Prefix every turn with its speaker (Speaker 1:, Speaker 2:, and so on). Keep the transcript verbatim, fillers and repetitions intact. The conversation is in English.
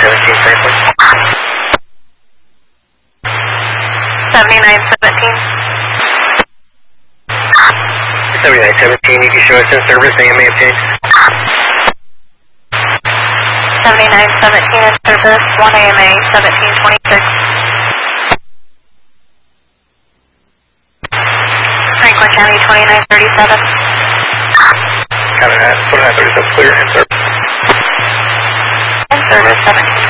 Speaker 1: seventeen, Franklin.
Speaker 2: seventy-nine seventeen.
Speaker 1: seventy-nine seventeen, you can show us in service, A M A obtained.
Speaker 2: seventy-nine seventeen in service, one A M A, seventeen twenty-six. Franklin County twenty-nine thirty-seven.
Speaker 1: County twenty-nine thirty-seven, clear in service.
Speaker 2: In service, seventeen